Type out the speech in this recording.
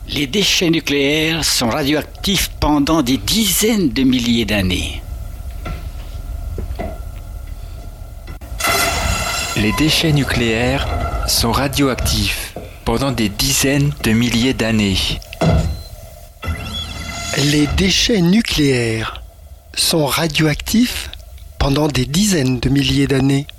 Les déchets nucléaires sont radioactifs pendant des dizaines de milliers d'années. Les déchets nucléaires sont radioactifs pendant des dizaines de milliers d'années. Les déchets nucléaires sont radioactifs pendant des dizaines de milliers d'années.